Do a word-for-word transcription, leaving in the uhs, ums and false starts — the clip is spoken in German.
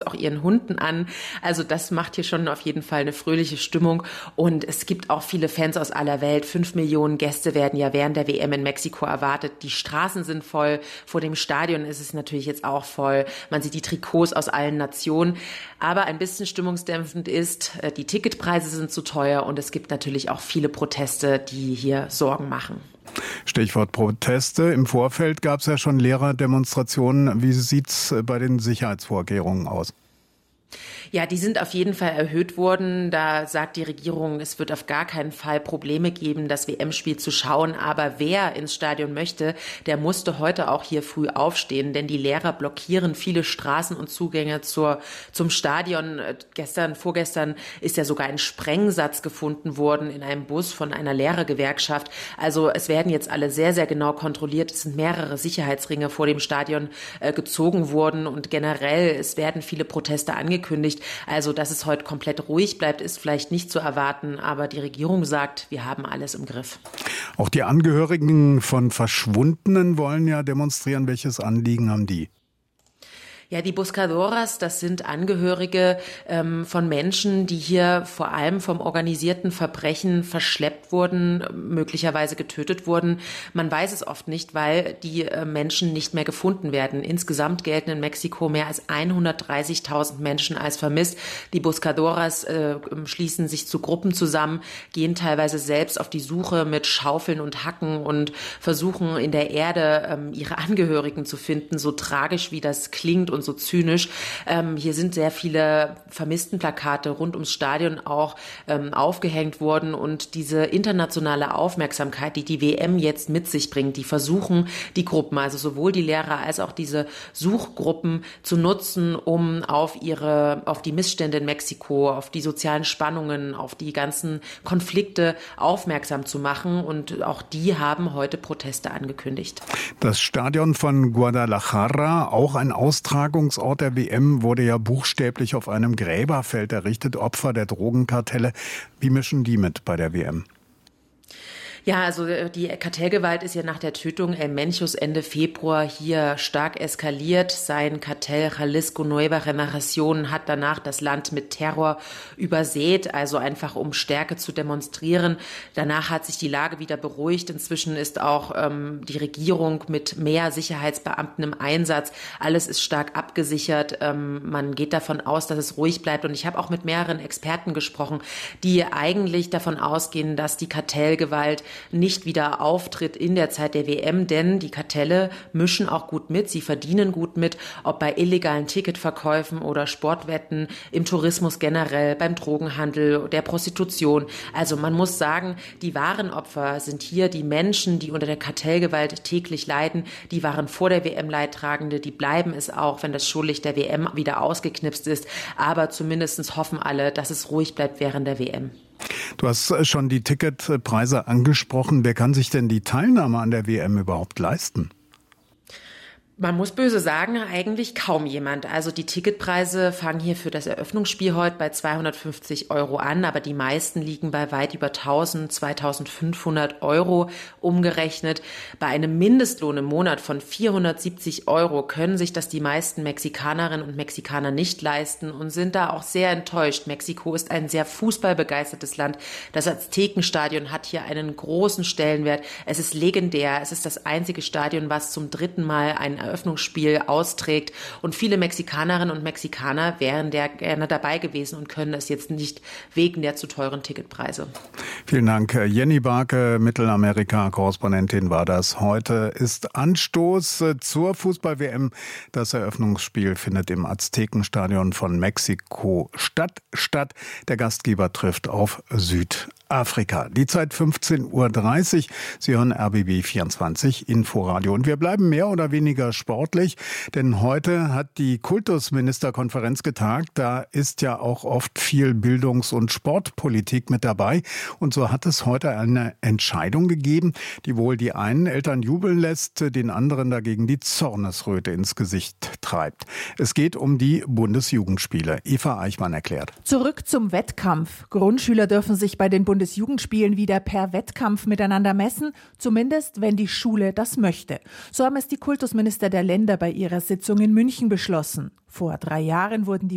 auch ihren Hunden an. Also das macht hier schon auf jeden Fall eine fröhliche Stimmung. Und es gibt auch viele Fans aus aller Welt. Fünf Millionen Gäste werden ja während der W M in Mexiko erwartet. Die Straßen sind voll. Vor dem Stadion ist es natürlich jetzt auch voll. Man sieht die Trikots aus allen Nationen. Aber ein bisschen stimmungsdämpfend ist, die Ticketpreise sind zu teuer und es gibt natürlich auch viele Proteste, die hier Sorgen machen. Stichwort Proteste. Im Vorfeld gab es ja schon Lehrerdemonstrationen. Wie sieht's bei den Sicherheitsvorkehrungen aus? Ja, die sind auf jeden Fall erhöht worden. Da sagt die Regierung, es wird auf gar keinen Fall Probleme geben, das W M-Spiel zu schauen. Aber wer ins Stadion möchte, der musste heute auch hier früh aufstehen, denn die Lehrer blockieren viele Straßen und Zugänge zur, zum Stadion. Gestern, vorgestern ist ja sogar ein Sprengsatz gefunden worden in einem Bus von einer Lehrergewerkschaft. Also es werden jetzt alle sehr, sehr genau kontrolliert. Es sind mehrere Sicherheitsringe vor dem Stadion äh, gezogen worden und generell, es werden viele Proteste angekündigt. Also, dass es heute komplett ruhig bleibt, ist vielleicht nicht zu erwarten, aber die Regierung sagt, wir haben alles im Griff. Auch die Angehörigen von Verschwundenen wollen ja demonstrieren. Welches Anliegen haben die? Ja, die Buscadoras, das sind Angehörige ähm, von Menschen, die hier vor allem vom organisierten Verbrechen verschleppt wurden, möglicherweise getötet wurden. Man weiß es oft nicht, weil die äh, Menschen nicht mehr gefunden werden. Insgesamt gelten in Mexiko mehr als hundertdreißigtausend Menschen als vermisst. Die Buscadoras äh, schließen sich zu Gruppen zusammen, gehen teilweise selbst auf die Suche mit Schaufeln und Hacken und versuchen in der Erde ähm, ihre Angehörigen zu finden, so tragisch wie das klingt und so zynisch. Ähm, hier sind sehr viele Vermisstenplakate rund ums Stadion auch ähm, aufgehängt worden und diese internationale Aufmerksamkeit, die die W M jetzt mit sich bringt, die versuchen, die Gruppen, also sowohl die Lehrer als auch diese Suchgruppen zu nutzen, um auf ihre, auf die Missstände in Mexiko, auf die sozialen Spannungen, auf die ganzen Konflikte aufmerksam zu machen und auch die haben heute Proteste angekündigt. Das Stadion von Guadalajara, auch ein Austragungsort der W M, wurde ja buchstäblich auf einem Gräberfeld errichtet, Opfer der Drogenkartelle. Wie mischen die mit bei der W M? Ja, also die Kartellgewalt ist ja nach der Tötung El Menchos Ende Februar hier stark eskaliert. Sein Kartell Jalisco Nueva Generación hat danach das Land mit Terror übersät, also einfach um Stärke zu demonstrieren. Danach hat sich die Lage wieder beruhigt. Inzwischen ist auch ähm, die Regierung mit mehr Sicherheitsbeamten im Einsatz. Alles ist stark abgesichert. Ähm, man geht davon aus, dass es ruhig bleibt. Und ich habe auch mit mehreren Experten gesprochen, die eigentlich davon ausgehen, dass die Kartellgewalt nicht wieder auftritt in der Zeit der W M, denn die Kartelle mischen auch gut mit, sie verdienen gut mit, ob bei illegalen Ticketverkäufen oder Sportwetten, im Tourismus generell, beim Drogenhandel, der Prostitution. Also man muss sagen, die wahren Opfer sind hier die Menschen, die unter der Kartellgewalt täglich leiden, die waren vor der W M Leidtragende, die bleiben es auch, wenn das Schullicht der W M wieder ausgeknipst ist, aber zumindest hoffen alle, dass es ruhig bleibt während der W M. Du hast schon die Ticketpreise angesprochen. Wer kann sich denn die Teilnahme an der W M überhaupt leisten? Man muss böse sagen, eigentlich kaum jemand. Also die Ticketpreise fangen hier für das Eröffnungsspiel heute bei zweihundertfünfzig Euro an, aber die meisten liegen bei weit über tausend, zweitausendfünfhundert Euro umgerechnet. Bei einem Mindestlohn im Monat von vierhundertsiebzig Euro können sich das die meisten Mexikanerinnen und Mexikaner nicht leisten und sind da auch sehr enttäuscht. Mexiko ist ein sehr fußballbegeistertes Land. Das Aztekenstadion hat hier einen großen Stellenwert. Es ist legendär. Es ist das einzige Stadion, was zum dritten Mal ein Eröffnungsspiel austrägt und viele Mexikanerinnen und Mexikaner wären der gerne dabei gewesen und können es jetzt nicht wegen der zu teuren Ticketpreise. Vielen Dank. Jenny Barke, Mittelamerika-Korrespondentin war das. Heute ist Anstoß zur Fußball-W M. Das Eröffnungsspiel findet im Aztekenstadion von Mexiko statt. Statt. Der Gastgeber trifft auf Südafrika. Die Zeit fünfzehn Uhr dreißig. Sie hören R B B vierundzwanzig Inforadio. Und wir bleiben mehr oder weniger sportlich, denn heute hat die Kultusministerkonferenz getagt. Da ist ja auch oft viel Bildungs- und Sportpolitik mit dabei. Und so hat es heute eine Entscheidung gegeben, die wohl die einen Eltern jubeln lässt, den anderen dagegen die Zornesröte ins Gesicht treibt. Es geht um die Bundesjugendspiele. Eva Eichmann erklärt. Zurück zum Wettkampf. Grundschüler dürfen sich bei den Bundesjugendspielen wieder per Wettkampf miteinander messen, zumindest wenn die Schule das möchte. So haben es die Kultusminister der Länder bei ihrer Sitzung in München beschlossen. Vor drei Jahren wurden die